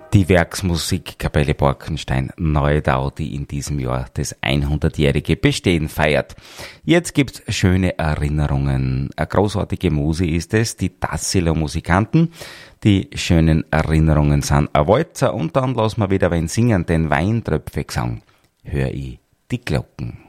Die Werksmusikkapelle Borkenstein Neudau, die in diesem Jahr das 100-jährige Bestehen feiert. Jetzt gibt's schöne Erinnerungen. Eine großartige Musik ist es, die Tassiler Musikanten. Die schönen Erinnerungen sind ein Walzer und dann lassen wir wieder wen singen, den Weintröpfe-Gesang. Hör ich die Glocken.